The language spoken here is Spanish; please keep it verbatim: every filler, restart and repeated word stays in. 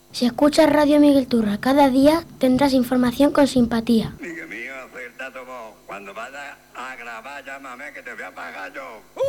Si escuchas Radio Miguel Turra cada día, tendrás información con simpatía. Miguel mío, acerta tu voz. Cuando vayas a grabar, llámame que te voy a pagar yo.